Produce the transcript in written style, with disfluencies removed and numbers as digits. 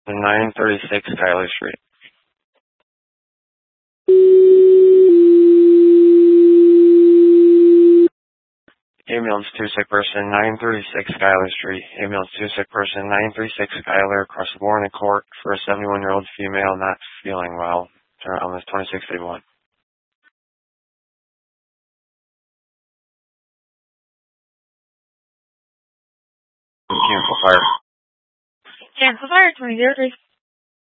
936 Schuyler Street. Ambulance 2 sick person, 936 Schuyler Street. Ambulance 2 sick person, 936 Schuyler, across the Warren Court for a 71-year-old female not feeling well. Turn on this 2681. Cancel fire. Cancel fire, 2003.